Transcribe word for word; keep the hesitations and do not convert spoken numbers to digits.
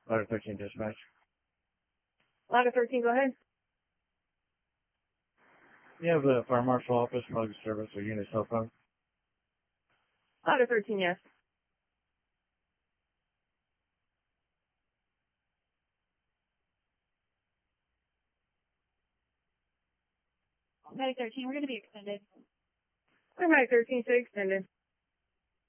Ladder thirteen dispatch. Ladder thirteen, go ahead. You have the fire marshal office, public service, or unit cell phone? Ladder thirteen, yes. Medic thirteen, we're going to be extended. Medic thirteen, stay extended.